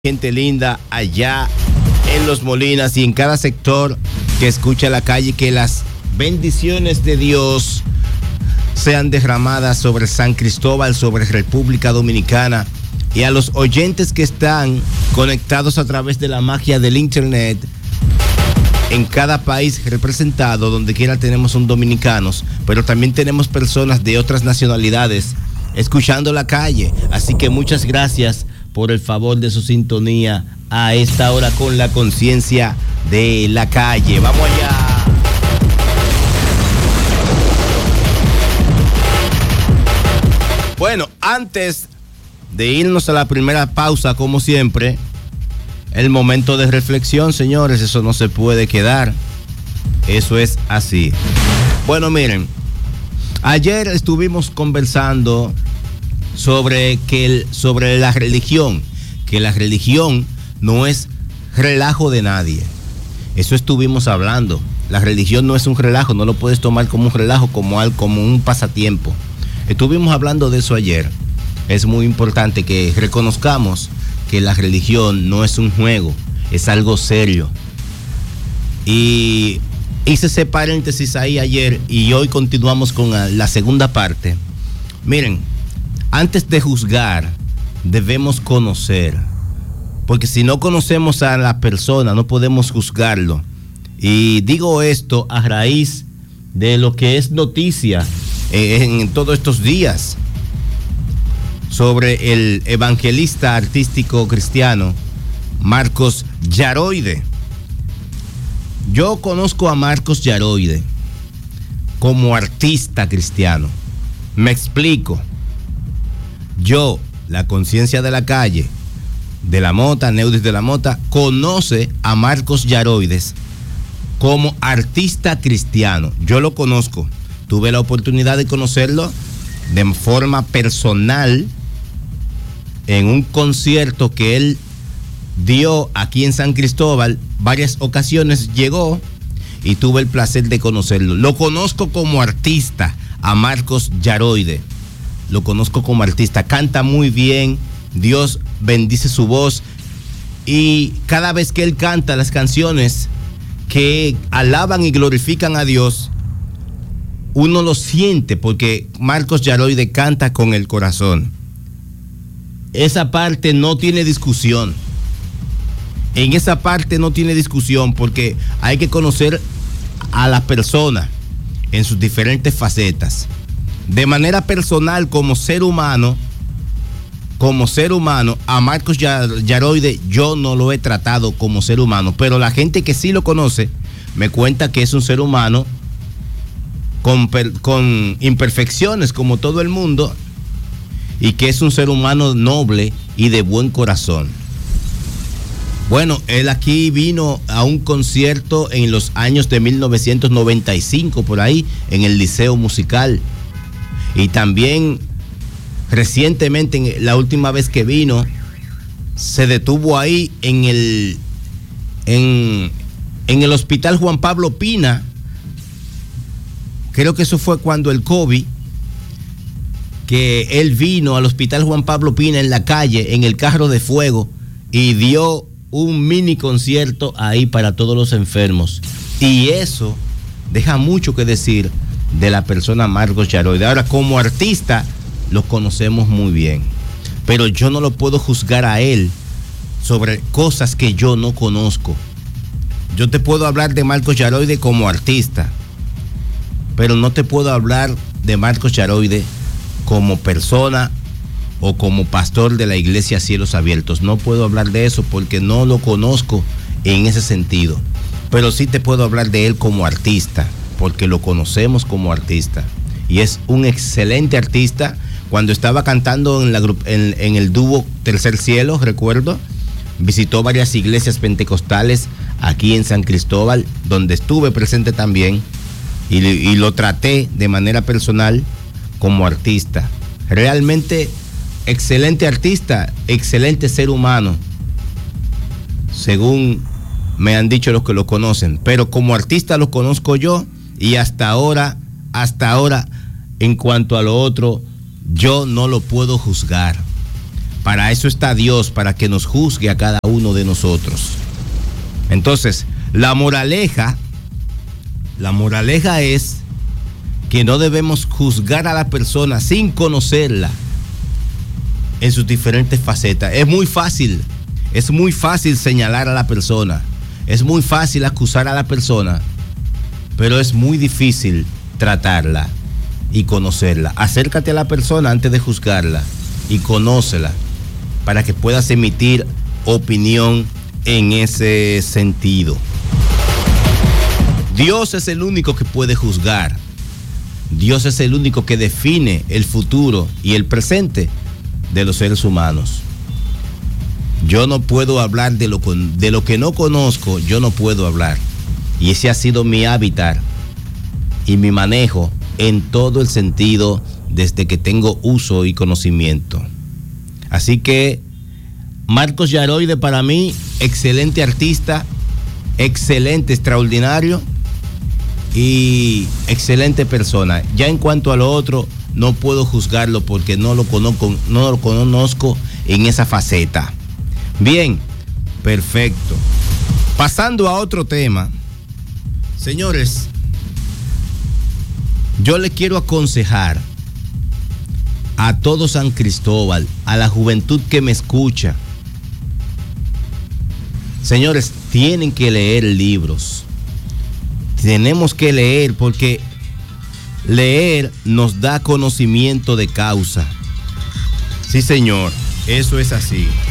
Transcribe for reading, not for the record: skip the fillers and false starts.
gente linda allá en Los Molinas y en cada sector que escucha la calle, que las bendiciones de Dios sean derramadas sobre San Cristóbal, sobre República Dominicana, y a los oyentes que están conectados a través de la magia del internet en cada país representado. Donde quiera tenemos un dominicanos, pero también tenemos personas de otras nacionalidades escuchando la calle, así que muchas gracias por el favor de su sintonía a esta hora con la conciencia de la calle. Vamos allá. Bueno, antes de irnos a la primera pausa, como siempre, el momento de reflexión, señores, eso no se puede quedar. Eso es así. Bueno, miren, ayer estuvimos conversando sobre la religión, que la religión no es relajo de nadie. Eso estuvimos hablando. La religión no es un relajo, no lo puedes tomar como un relajo, como un pasatiempo. Estuvimos hablando de eso ayer. Es muy importante que reconozcamos que la religión no es un juego, es algo serio. Y hice ese paréntesis ahí ayer y hoy continuamos con la segunda parte. Miren, antes de juzgar, debemos conocer, porque si no conocemos a la persona, no podemos juzgarlo. Y digo esto a raíz de lo que es noticia en todos estos días sobre el evangelista artístico cristiano Marcos Yaroide. Yo conozco a Marcos Yaroide como artista cristiano. Me explico. Yo, la conciencia de la calle, de la Mota, Neudis de la Mota, conoce a Marcos Yaroides como artista cristiano. Yo lo conozco. Tuve la oportunidad de conocerlo de forma personal en un concierto que él dio aquí en San Cristóbal. Varias ocasiones llegó y tuve el placer de conocerlo. Lo conozco como artista, a Marcos Yaroide. Lo conozco como artista, canta muy bien, Dios bendice su voz, y cada vez que él canta las canciones que alaban y glorifican a Dios, uno lo siente, porque Marcos Yaroide canta con el corazón. Esa parte no tiene discusión. En esa parte no tiene discusión, porque hay que conocer a la persona en sus diferentes facetas. De manera personal, como ser humano, a Marcos Yaroide yo no lo he tratado como ser humano, pero la gente que sí lo conoce me cuenta que es un ser humano con imperfecciones como todo el mundo, y que es un ser humano noble y de buen corazón. Bueno, él aquí vino a un concierto en los años de 1995, por ahí, en el Liceo Musical. Y también recientemente, la última vez que vino, se detuvo ahí en el Hospital Juan Pablo Pina. Creo que eso fue cuando el COVID, que él vino al Hospital Juan Pablo Pina en la calle, en el carro de fuego, y dio un mini concierto ahí para todos los enfermos. Y eso deja mucho que decir de la persona Marcos Yaroide. Ahora, como artista lo conocemos muy bien, pero yo no lo puedo juzgar a él sobre cosas que yo no conozco. Yo te puedo hablar de Marcos Yaroide como artista, pero no te puedo hablar de Marcos Yaroide como persona o como pastor de la iglesia Cielos Abiertos. No puedo hablar de eso porque no lo conozco en ese sentido, pero sí te puedo hablar de él como artista, porque lo conocemos como artista, y es un excelente artista. Cuando estaba cantando en el dúo Tercer Cielo, recuerdo, visitó varias iglesias pentecostales aquí en San Cristóbal, donde estuve presente también, y lo traté de manera personal como artista. Realmente excelente artista, excelente ser humano, según me han dicho los que lo conocen, pero como artista lo conozco yo. Y hasta ahora, en cuanto a lo otro, yo no lo puedo juzgar. Para eso está Dios, para que nos juzgue a cada uno de nosotros. Entonces, la moraleja es que no debemos juzgar a la persona sin conocerla en sus diferentes facetas. Es muy fácil señalar a la persona, es muy fácil acusar a la persona, pero es muy difícil tratarla y conocerla. Acércate a la persona antes de juzgarla y conócela para que puedas emitir opinión en ese sentido. Dios es el único que puede juzgar. Dios es el único que define el futuro y el presente de los seres humanos. Yo no puedo hablar de lo que no conozco, yo no puedo hablar. Y ese ha sido mi hábitat y mi manejo en todo el sentido desde que tengo uso y conocimiento. Así que Marcos Yaroide, para mí, excelente artista, excelente, extraordinario y excelente persona. Ya en cuanto a lo otro, no puedo juzgarlo porque no lo conozco en esa faceta. Bien, perfecto. Pasando a otro tema, señores, yo le quiero aconsejar a todo San Cristóbal, a la juventud que me escucha. Señores, tienen que leer libros. Tenemos que leer porque leer nos da conocimiento de causa. Sí, señor, eso es así.